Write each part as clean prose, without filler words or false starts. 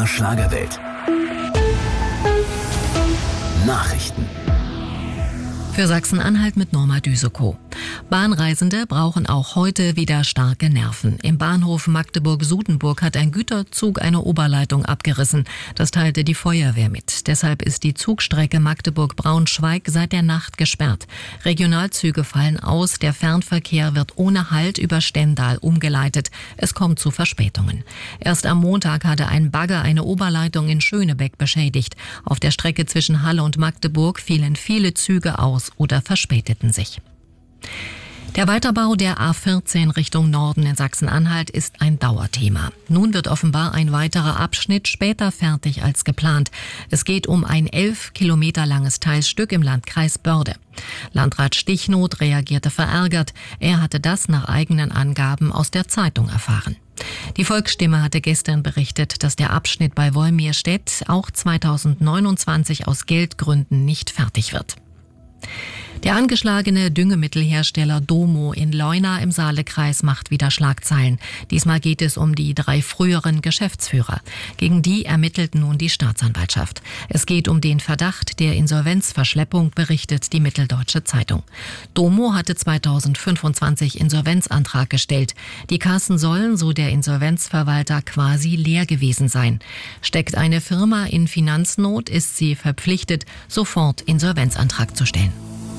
BR Schlagerwelt. Nachrichten. Für Sachsen-Anhalt mit Norma Düsekow. Bahnreisende brauchen auch heute wieder starke Nerven. Im Bahnhof Magdeburg-Sudenburg hat ein Güterzug eine Oberleitung abgerissen. Das teilte die Feuerwehr mit. Deshalb ist die Zugstrecke Magdeburg-Braunschweig seit der Nacht gesperrt. Regionalzüge fallen aus. Der Fernverkehr wird ohne Halt über Stendal umgeleitet. Es kommt zu Verspätungen. Erst am Montag hatte ein Bagger eine Oberleitung in Schönebeck beschädigt. Auf der Strecke zwischen Halle und Magdeburg fielen viele Züge aus oder verspäteten sich. Der Weiterbau der A14 Richtung Norden in Sachsen-Anhalt ist ein Dauerthema. Nun wird offenbar ein weiterer Abschnitt später fertig als geplant. Es geht um ein 11 Kilometer langes Teilstück im Landkreis Börde. Landrat Stichnot reagierte verärgert. Er hatte das nach eigenen Angaben aus der Zeitung erfahren. Die Volksstimme hatte gestern berichtet, dass der Abschnitt bei Wolmirstedt auch 2029 aus Geldgründen nicht fertig wird. Der angeschlagene Düngemittelhersteller Domo in Leuna im Saalekreis macht wieder Schlagzeilen. Diesmal geht es um die 3 früheren Geschäftsführer. Gegen die ermittelt nun die Staatsanwaltschaft. Es geht um den Verdacht der Insolvenzverschleppung, berichtet die Mitteldeutsche Zeitung. Domo hatte 2025 Insolvenzantrag gestellt. Die Kassen sollen, so der Insolvenzverwalter, quasi leer gewesen sein. Steckt eine Firma in Finanznot, ist sie verpflichtet, sofort Insolvenzantrag zu stellen.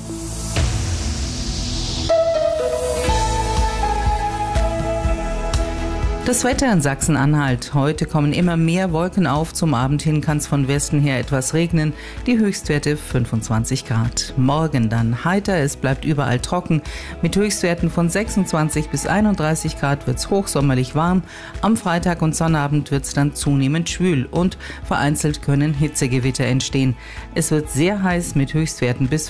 Das Wetter in Sachsen-Anhalt. Heute kommen immer mehr Wolken auf. Zum Abend hin kann es von Westen her etwas regnen. Die Höchstwerte 25 Grad. Morgen dann heiter. Es bleibt überall trocken. Mit Höchstwerten von 26 bis 31 Grad wird es hochsommerlich warm. Am Freitag und Sonnabend wird es dann zunehmend schwül und vereinzelt können Hitzegewitter entstehen. Es wird sehr heiß mit Höchstwerten bis